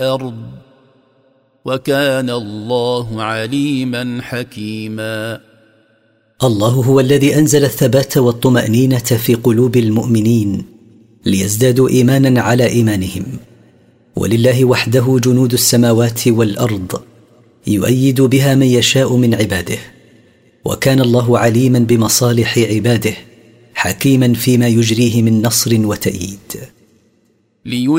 والأرض وكان الله عليما حكيما. الله هو الذي أنزل الثبات والطمأنينة في قلوب المؤمنين ليزدادوا إيمانا على إيمانهم، ولله وحده جنود السماوات والأرض يؤيد بها من يشاء من عباده، وكان الله عليما بمصالح عباده حكيما فيما يجريه من نصر وتأييد.